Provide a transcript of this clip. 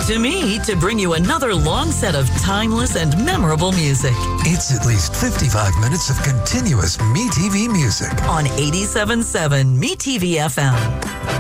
to me to bring you another long set of timeless and memorable music. It's at least 55 minutes of continuous MeTV music. On 87.7 MeTV FM.